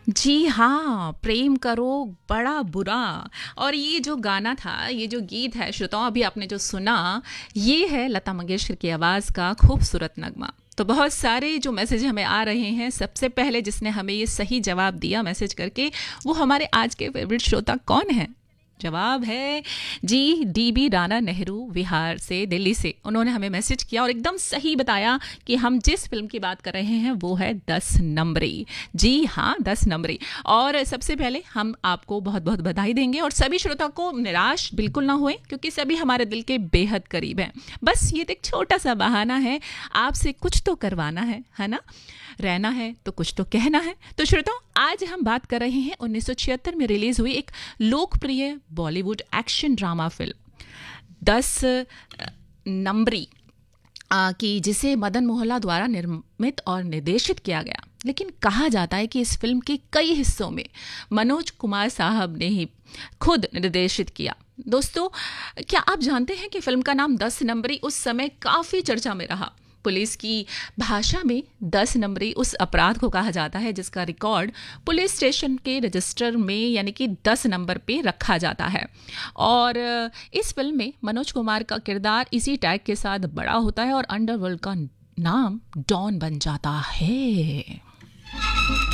जी हाँ, प्रेम करो बड़ा बुरा। और ये जो गाना था, ये जो गीत है श्रोताओं, अभी आपने जो सुना, ये है लता मंगेशकर की आवाज़ का खूबसूरत नगमा। तो बहुत सारे जो मैसेज हमें आ रहे हैं, सबसे पहले जिसने हमें ये सही जवाब दिया मैसेज करके, वो हमारे आज के फेवरेट श्रोता कौन है? जवाब है जी, डीबी राणा नेहरू, बिहार से, दिल्ली से। उन्होंने हमें मैसेज किया और एकदम सही बताया कि हम जिस फिल्म की बात कर रहे हैं वो है 10 नंबरी। जी हाँ, 10 नंबरी। और सबसे पहले हम आपको बहुत बहुत बधाई देंगे और सभी श्रोता को निराश बिल्कुल ना हुए, क्योंकि सभी हमारे दिल के बेहद करीब हैं। बस ये एक छोटा सा बहाना है, आपसे कुछ तो करवाना है ना? रहना है तो कुछ तो कहना है। तो श्रोताओं, आज हम बात कर रहे हैं 1976 में रिलीज हुई एक लोकप्रिय बॉलीवुड एक्शन ड्रामा फिल्म 10 नंबरी की, जिसे मदन मोहल्ला द्वारा निर्मित और निर्देशित किया गया। लेकिन कहा जाता है कि इस फिल्म के कई हिस्सों में मनोज कुमार साहब ने ही खुद निर्देशित किया। दोस्तों, क्या आप जानते हैं कि फिल्म का नाम 10 नंबरी उस समय काफ़ी चर्चा में रहा। पुलिस की भाषा में 10 नंबरी उस अपराध को कहा जाता है जिसका रिकॉर्ड पुलिस स्टेशन के रजिस्टर में यानी कि 10 नंबर पे रखा जाता है। और इस फिल्म में मनोज कुमार का किरदार इसी टैग के साथ बड़ा होता है और अंडरवर्ल्ड का नाम डॉन बन जाता है।